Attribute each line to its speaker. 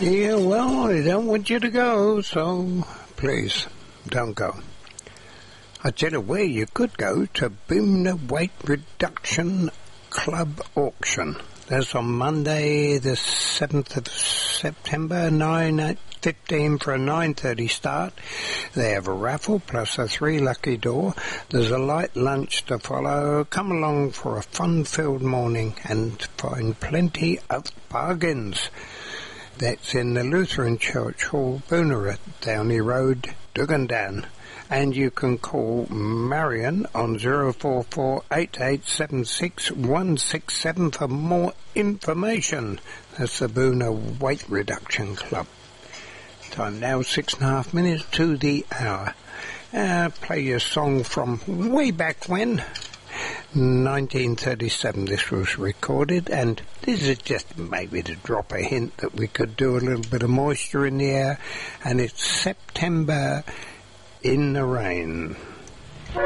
Speaker 1: Yeah, well, I don't want you to go, so please, don't go. I tell you where you could go, to Boomna Weight Reduction Club Auction. That's on Monday, the 7th of September, 9:15 for a 9:30 start. They have a raffle plus a 3 lucky draw. There's a light lunch to follow. Come along for a fun-filled morning and find plenty of bargains. That's in the Lutheran Church Hall, Boonah, Downey Road, Dugandan. And you can call Marion on 044 8876 167 for more information. That's the Boonah Weight Reduction Club. Time now 6.5 minutes to the hour. Play your song from way back when. 1937 this was recorded, and this is just maybe to drop a hint that we could do a little bit of moisture in the air, and it's September in the Rain.